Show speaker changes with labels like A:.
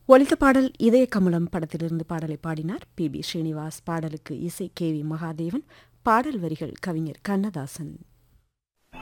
A: ஒலித்த பாடல் இதய கமலம் படத்திலிருந்து பாடலை பாடினார் பி. பி. ஸ்ரீனிவாஸ். பாடலுக்கு இசை கே. வி. மகாதேவன். பாடல் வரிகள் கவிஞர் கண்ணதாசன்.